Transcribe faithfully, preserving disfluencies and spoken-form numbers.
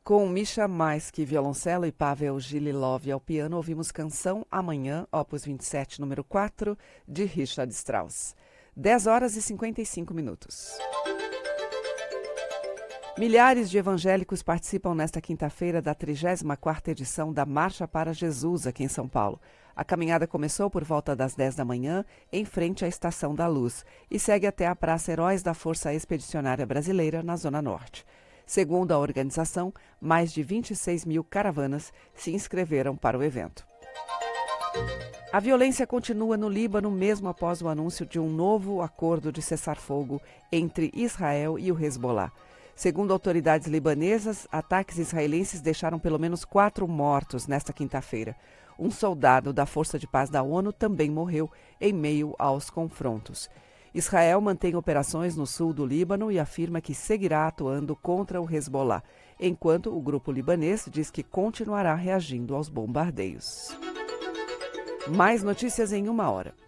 Com Misha Maisky, violoncelo, e Pavel Gililov ao piano, ouvimos Canção Amanhã, opus vinte e sete, número quatro, de Richard Strauss. dez horas e cinquenta e cinco minutos. Milhares de evangélicos participam nesta quinta-feira da trigésima quarta edição da Marcha para Jesus, aqui em São Paulo. A caminhada começou por volta das dez da manhã, em frente à Estação da Luz, e segue até a Praça Heróis da Força Expedicionária Brasileira, na Zona Norte. Segundo a organização, mais de vinte e seis mil caravanas se inscreveram para o evento. A violência continua no Líbano mesmo após o anúncio de um novo acordo de cessar-fogo entre Israel e o Hezbollah. Segundo autoridades libanesas, ataques israelenses deixaram pelo menos quatro mortos nesta quinta-feira. Um soldado da Força de Paz da ONU também morreu em meio aos confrontos. Israel mantém operações no sul do Líbano e afirma que seguirá atuando contra o Hezbollah, enquanto o grupo libanês diz que continuará reagindo aos bombardeios. Mais notícias em uma hora.